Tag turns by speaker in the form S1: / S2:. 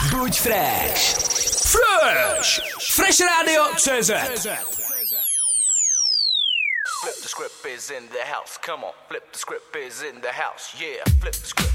S1: Buď fresh. Fresh. Fresh Radio CZ.
S2: Flip the script is in the house. Come on, flip the script is in the house. Yeah, flip the script.